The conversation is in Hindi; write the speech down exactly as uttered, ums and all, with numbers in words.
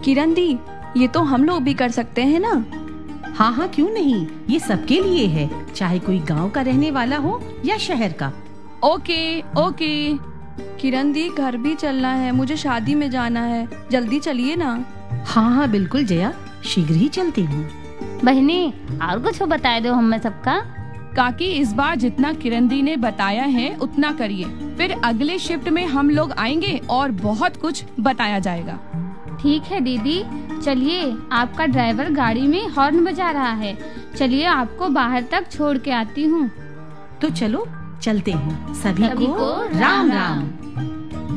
किरण दी, ये तो हम लोग भी कर सकते हैं ना? हाँ हाँ क्यों नहीं, ये सबके लिए है, चाहे कोई गांव का रहने वाला हो या शहर का। Okay okay. किरण दी, घर भी चलना है, मुझे शादी में जाना है, जल्दी चलिए ना। हाँ हाँ बिल्कुल जया, शीघ्र ही चलती हूँ। बहनी, और कुछ बताए दो हमें सबका। काकी, इस बार जितना किरण दी ने बताया है उतना करिए, फिर अगले शिफ्ट में हम लोग आएंगे और बहुत कुछ बताया जाएगा। ठीक है दीदी, चलिए, आपका ड्राइवर गाड़ी में हॉर्न बजा रहा है, चलिए आपको बाहर तक छोड़ के आती हूँ। तो चलो चलते हैं। सभी, सभी को को राम राम राम। राम।